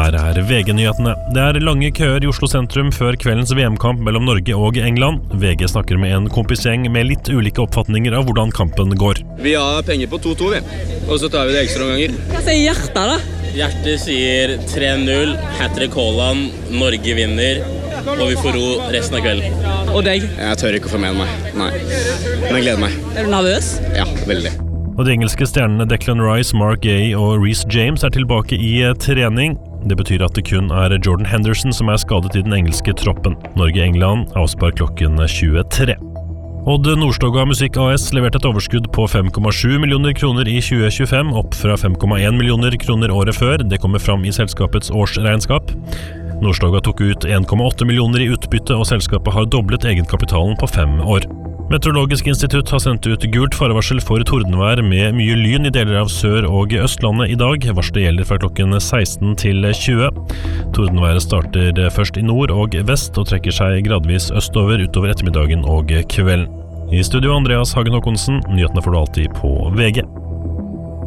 her VG-nyhetene. Det lange køer I Oslo sentrum før kveldens VM-kamp mellom Norge og England. VG snakker med en kompisgjeng med litt ulike oppfatninger av hvordan kampen går. Vi har penger på 2-2, og så tar vi det ekstra ganger. Hva sier hjertet da? Hjertet sier 3-0, Hat-trick Haaland, Norge vinner, og vi får ro resten av kvelden. Og deg? Jeg tør ikke å få med meg, nei. Men jeg gleder meg. Er du nervøs? Ja, veldig. Og de engelske stjernene Declan Rice, Mark Gay og Reece James tilbake I trening. Det betyr at det kun Jordan Henderson som skadet I den engelske troppen. Norge-England avspark klokken 23. Odd Nordstoga Musikk AS leverte et overskudd på 5,7 millioner kroner I 2025, opp fra 5,1 millioner kroner året før. Det kommer fram I selskapets årsregnskap. Nordstoga tok ut 1,8 millioner I utbytte, og selskapet har doblet egenkapitalen på 5 år. Meteorologisk institutt har sendt ut gult farevarsel for tordenvær med mye lyn I deler av Sør- og Østlandet I dag. Varselet gjelder fra klokken 16 til 20. Tordenværet starter først I nord og vest og trekker seg gradvis østover utover ettermiddagen og kvelden. I studio Andreas Hagen Håkonsen, nyhetene får du alltid på VG.